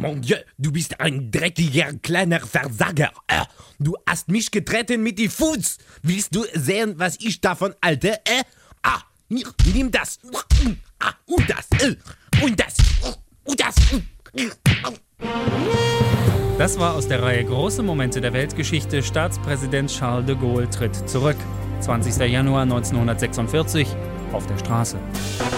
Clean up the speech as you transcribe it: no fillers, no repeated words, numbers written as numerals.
Mon Dieu, du bist ein dreckiger kleiner Versager. Du hast mich getreten mit die Fuß. Willst du sehen, was ich davon halte? Hier, nimm das. Und das. Und das. Und das. Das war aus der Reihe Große Momente der Weltgeschichte. Staatspräsident Charles de Gaulle tritt zurück. 20. Januar 1946 auf der Straße.